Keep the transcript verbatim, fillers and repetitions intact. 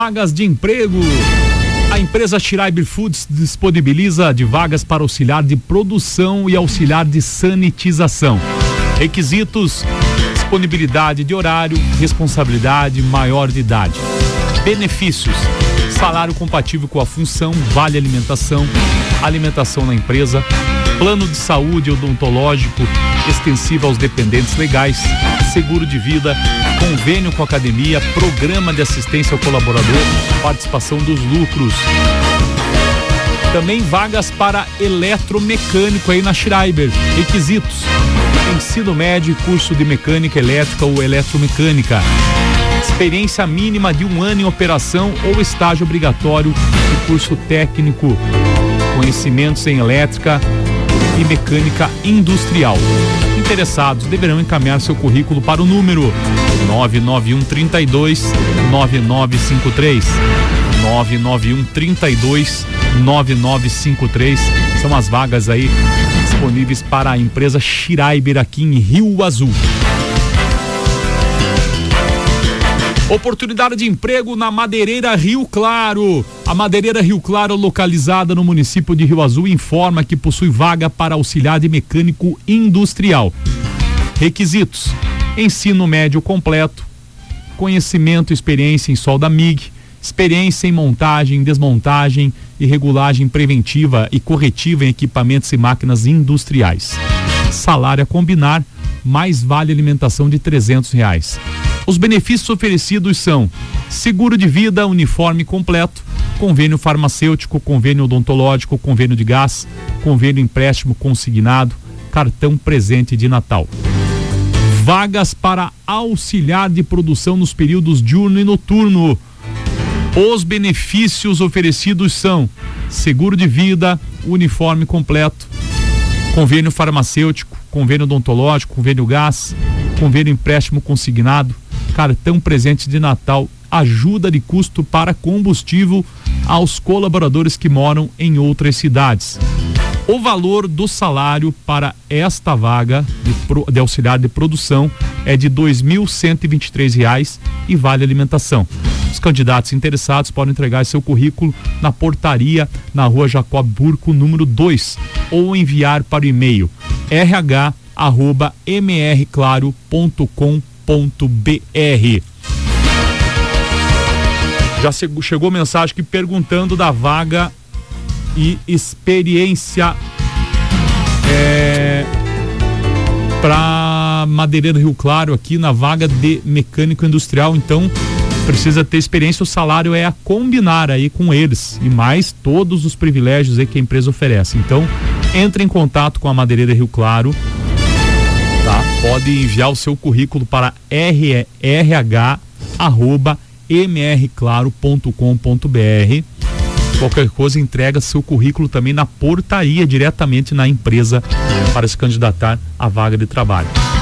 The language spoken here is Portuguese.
Vagas de emprego. A empresa Schreiber Foods disponibiliza de vagas para auxiliar de produção e auxiliar de sanitização. Requisitos: disponibilidade de horário, responsabilidade, maior de idade. Benefícios: salário compatível com a função, vale alimentação, alimentação na empresa, plano de saúde odontológico extensivo aos dependentes legais, seguro de vida, convênio com a academia, programa de assistência ao colaborador, participação dos lucros. Também vagas para eletromecânico aí na Schreiber. Requisitos: ensino médio e curso de mecânica elétrica ou eletromecânica. Experiência mínima de um ano em operação ou estágio obrigatório de curso técnico. Conhecimentos em elétrica e mecânica industrial. Interessados deverão encaminhar seu currículo para o número nove nove um três dois nove nove cinco três. nove nove um três dois nove nove cinco três. São as vagas aí disponíveis para a empresa Schreiber aqui em Rio Azul. Oportunidade de emprego na Madeireira Rio Claro. A Madeireira Rio Claro, localizada no município de Rio Azul, informa que possui vaga para auxiliar de mecânico industrial. Requisitos: ensino médio completo, conhecimento e experiência em solda M I G, experiência em montagem, desmontagem e regulagem preventiva e corretiva em equipamentos e máquinas industriais. Salário a combinar, mais vale alimentação de trezentos reais. Os benefícios oferecidos são seguro de vida, uniforme completo, convênio farmacêutico, convênio odontológico, convênio de gás, convênio empréstimo consignado, cartão presente de Natal. Vagas para auxiliar de produção nos períodos diurno e noturno. Os benefícios oferecidos são seguro de vida, uniforme completo, convênio farmacêutico, convênio odontológico, convênio gás, convênio empréstimo consignado, cartão presente de Natal, ajuda de custo para combustível aos colaboradores que moram em outras cidades. O valor do salário para esta vaga de, pro, de auxiliar de produção é de dois mil cento e vinte e três reais e vale alimentação. Os candidatos interessados podem entregar seu currículo na portaria na rua Jacob Burco, número dois, ou enviar para o e-mail r h arroba m r claro ponto com ponto b r. Já chegou mensagem aqui perguntando da vaga e experiência é, para Madeireira Rio Claro aqui na vaga de mecânico industrial. Então precisa ter experiência, o salário é a combinar aí com eles e mais todos os privilégios aí que a empresa oferece. Então entre em contato com a Madeireira Rio Claro, tá? Pode enviar o seu currículo para r h arroba m r claro ponto com ponto b r. Qualquer coisa, entrega seu currículo também na portaria diretamente na empresa para se candidatar à vaga de trabalho.